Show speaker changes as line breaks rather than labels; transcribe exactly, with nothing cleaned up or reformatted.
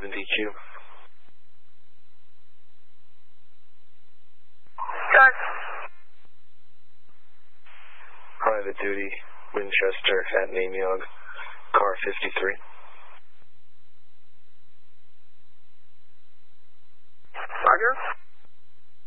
seven D Q.
Done.
Private duty, Winchester at Nameyog, car fifty-three.
Roger.